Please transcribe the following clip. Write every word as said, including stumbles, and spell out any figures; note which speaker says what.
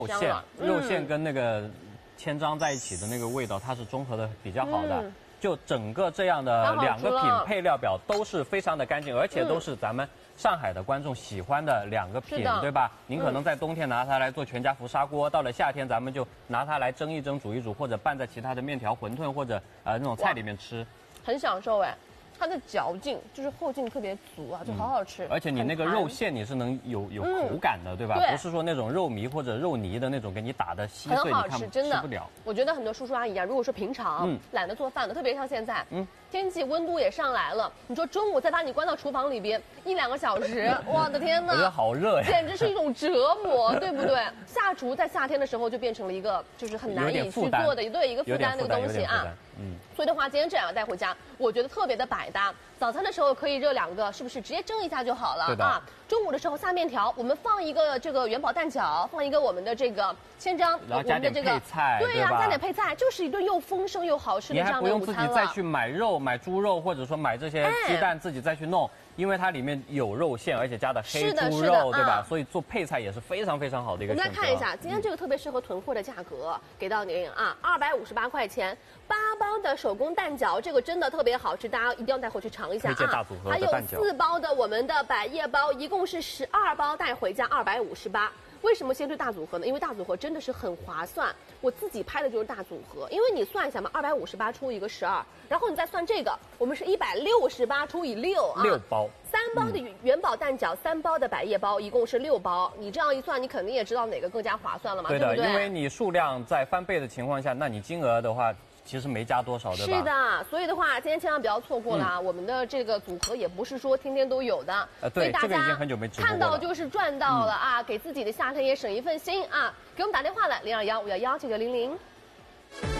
Speaker 1: 肉馅，肉馅跟那个千张在一起的那个味道，它是中和的比较好的。嗯、就整个这样的两个品配料表都是非常的干净，而且都是咱们上海的观众喜欢的两个品，对吧？您可能在冬天拿它来做全家福砂锅，到了夏天咱们就拿它来蒸一蒸、煮一煮，或者拌在其他的面条、馄饨或者呃那种菜里面吃，
Speaker 2: 很享受哎。 它的嚼劲就是后劲特别足啊，就好好吃。
Speaker 1: 嗯、而且你那个肉馅你是能有有口感的，嗯、对吧？对，不是说那种肉糜或者肉泥的那种给你打的稀碎，
Speaker 2: 很好吃，真的
Speaker 1: 吃不了。
Speaker 2: 我觉得很多叔叔阿姨啊，如果说平常、嗯、懒得做饭的，特别像现在，嗯，天气温度也上来了，你说中午再把你关到厨房里边一两个小时，我的天哪！
Speaker 1: 我觉得好热呀，
Speaker 2: 简直是一种折磨，对不对？下厨在夏天的时候就变成了一个就是很难以去做的，对一个负担那个东西啊。嗯，所以的话，今天这两个带回家，我觉得特别的百搭。早餐的时候可以热两个，是不是直接蒸一下就好了啊？中午的时候下面条，我们放一个这个元宝蛋饺，放一个我们的这个千张，
Speaker 1: 然后加点配菜，
Speaker 2: 对呀、啊，加点配菜，就是一顿又丰盛又好吃的这样的午餐了。你还不用
Speaker 1: 自己再去买肉、买猪肉，或者说买这些鸡蛋自己再去弄。 因为它里面有肉馅，而且加的黑猪肉，对吧？所以做配菜也是非常非常好的一个选择。
Speaker 2: 我们来看一下，今天这个特别适合囤货的价格，给到您啊，二百五十八块钱，八包的手工蛋饺，这个真的特别好吃，大家一定要带回去尝一下啊！
Speaker 1: 推荐大组合的蛋饺。
Speaker 2: 还有四包的我们的百叶包，一共是十二包，带回家二百五十八。 为什么先推大组合呢？因为大组合真的是很划算。我自己拍的就是大组合，因为你算一下嘛，二百五十八除以一个十二，然后你再算这个，我们是一百六十八除以六啊，
Speaker 1: 六包，
Speaker 2: 三包的元宝蛋饺，三包的百叶包，一共是六包。你这样一算，你肯定也知道哪个更加划算了嘛，对不对？
Speaker 1: 因为你数量在翻倍的情况下，那你金额的话。 其实没加多少，对吧？
Speaker 2: 是的，所以的话，今天千万不要错过了啊！嗯、我们的这个组合也不是说天天都有的，
Speaker 1: 呃，对，这个已经很久没直播了。
Speaker 2: 看到就是赚到了啊！嗯、给自己的夏天也省一份心啊！给我们打电话来零二幺五幺幺九九零零。